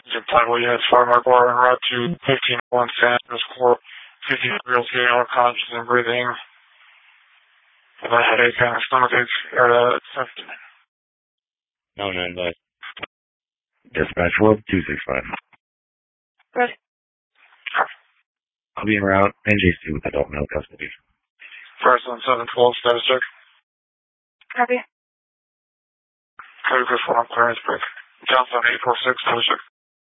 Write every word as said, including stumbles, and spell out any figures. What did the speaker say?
Your title units, five Mark Bar en route to fifteen oh one San Andreas Court. fifteen real getting all conscious and breathing. With a headache and a stomachache, air that symptom. No, nine five. Dispatch Wolf two six five. Ready. I'll be en route. N J C with adult male custody. First on seven twelve, status check. Copy. Cody Chris one, clearance break. Johnson eight four six, status check.